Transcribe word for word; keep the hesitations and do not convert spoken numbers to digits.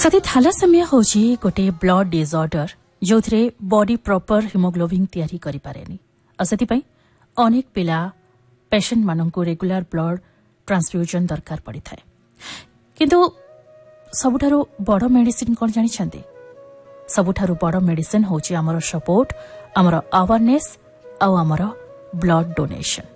साथी थैलासेमिया होची गोटे ब्लड डिसऑर्डर जो थे बॉडी प्रॉपर हिमोग्लोबिन तैयारी करि पारेनी असति पई अनेक पिला पेशेंट माननकु रेगुलर ब्लड ट्रांसफ्यूजन दरकार पड़ी थाए किंतु सबुठारु बड़ मेडिसिन कोन जानि छथि सबुठारु बड़ मेडिसिन होची हमर सपोर्ट हमर अवेयरनेस आ हमर ब्लड डोनेशन।